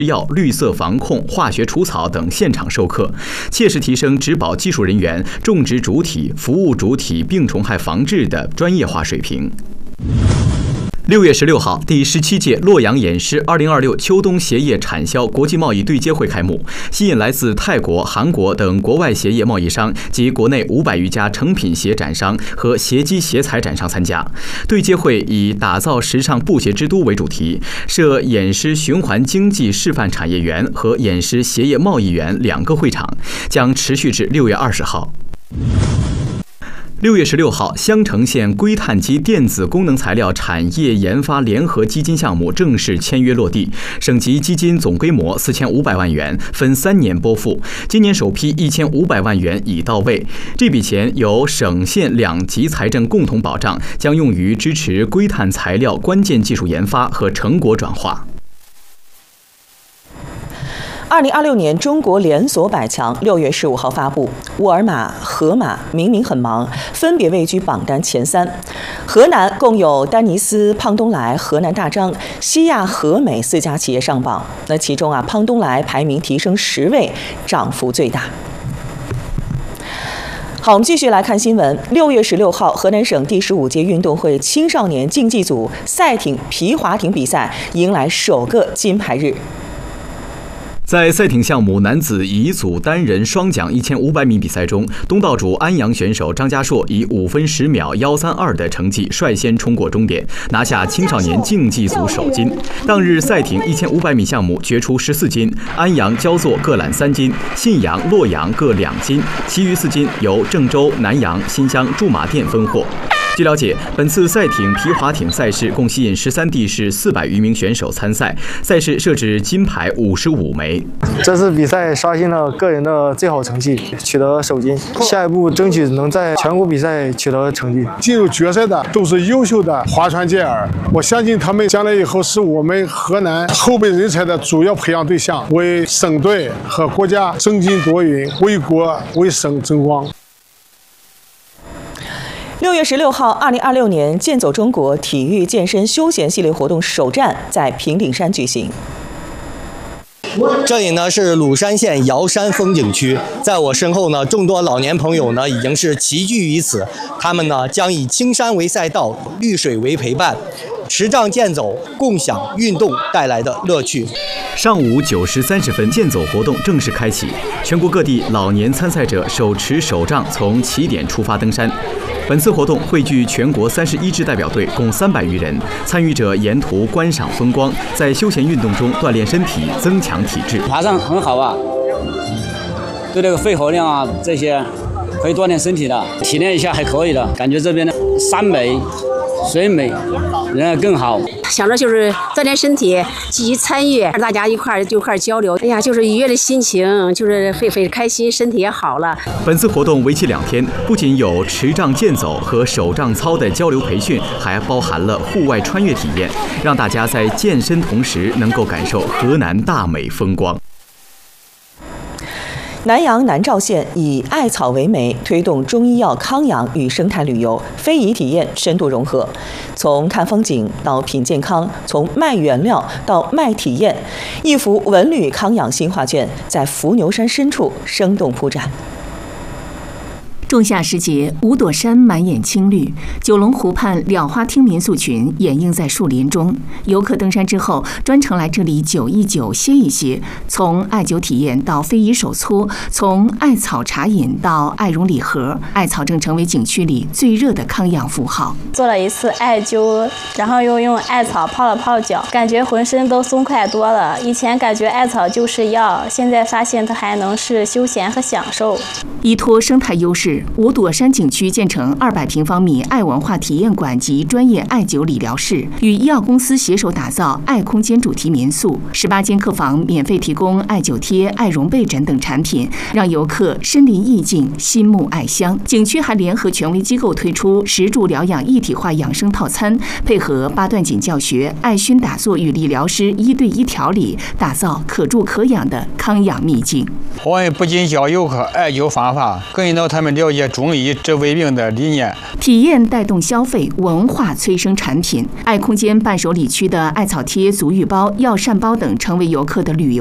药、绿色防控、化学除草等现场授课，切实提升植保技术人员、种植主体、服务主体病虫害防治的专业化水平。6月16号，第17届洛阳演狮2026秋冬鞋业产销国际贸易对接会开幕，吸引来自泰国、韩国等国外鞋业贸易商及国内500余家成品鞋展商和鞋机鞋材展商参加。对接会以打造时尚布鞋之都为主题，设演狮循环经济示范产业园和演狮鞋业贸易园2个会场，将持续至6月20号。6月16号，襄城县硅碳基电子功能材料产业研发联合基金项目正式签约落地，省级基金总规模4500万元，分3年拨付。今年首批1500万元已到位，这笔钱由省县2级财政共同保障，将用于支持硅碳材料关键技术研发和成果转化。 2026年中国连锁百强6月15号发布，沃尔玛、盒马、明明很忙分别位居榜单前3。河南共有丹尼斯、胖东来、河南大张、西亚和美4家企业上榜，那其中胖东来排名提升10位，涨幅最大。好，我们继续来看新闻。6月16号，河南省第15届运动会青少年竞技组赛艇皮划艇比赛迎来首个金牌日。 在赛艇项目男子乙组单人双桨1500米比赛中，东道主安阳选手张家硕以5分10秒132的成绩率先冲过终点，拿下青少年竞技组首金。当日赛艇1500米项目决出14金，安阳、焦作各揽3金，信阳、洛阳各2金，其余4金由郑州、南阳、新乡、驻马店分获。据了解，本次赛艇皮划艇赛事共吸引13地市400余名选手参赛，赛事设置金牌55枚。 这次比赛刷新了个人的最好成绩，取得首金。下一步争取能在全国比赛取得成绩。 进入决赛的都是优秀的划船健儿，我相信他们将来以后是我们河南后备人才的主要培养对象，为省队和国家争金夺银，为国为省争光。 6月16号，2026年健走中国体育健身休闲系列活动首站在平顶山举行。 这里呢是鲁山县瑶山风景区，在我身后呢，众多老年朋友呢已经是齐聚于此，他们呢将以青山为赛道，绿水为陪伴，持杖健走，共享运动带来的乐趣。 上午9时30分，健走活动正式开启，全国各地老年参赛者手持手杖从起点出发登山。本次活动汇聚全国31支代表队，共300余人，参与者沿途观赏风光，在休闲运动中锻炼身体，增强体质。 爬山很好啊，对这个肺活量啊这些可以锻炼身体的，体验一下还可以的，感觉这边的山美、水美，人也更好。 想着就是锻炼身体，积极参与，大家一块儿交流。哎呀，就是愉悦的心情，就是会开心，身体也好了。 本次活动为期2天，不仅有持杖健走和手杖操的交流培训，还包含了户外穿越体验，让大家在健身同时能够感受河南大美风光。 南阳南召县以艾草为媒，推动中医药康养与生态旅游、非遗体验深度融合。从看风景到品健康，从卖原料到卖体验，一幅文旅康养新画卷在伏牛山深处生动铺展。 仲夏时节，5朵山满眼青绿，九龙湖畔蓼花厅民宿群掩映在树林中。游客登山之后，专程来这里久一久、歇一歇。从艾灸体验到非遗手搓，从艾草茶饮到艾绒礼盒，艾草正成为景区里最热的康养符号。 做了一次艾灸，然后又用艾草泡了泡脚，感觉浑身都松快多了。以前感觉艾草就是药，现在发现它还能是休闲和享受。 依托生态优势，5朵山景区建成200平方米艾文化体验馆及专业艾灸理疗室，与医药公司携手打造艾空间主题民宿，18间客房免费提供艾灸贴、艾绒被枕等产品，让游客身临意境，心沐艾香。景区还联合权威机构推出食住疗养一体化养生套餐，配合8段锦教学、艾熏打坐与理疗师1对1调理，打造可住可养的康养秘境。 我们不仅教游客艾灸方法，更引导他们了了解中医治胃病的理念。 体验带动消费，文化催生产品。爱空间伴手礼区的艾草贴、足浴包、药膳包等成为游客的旅游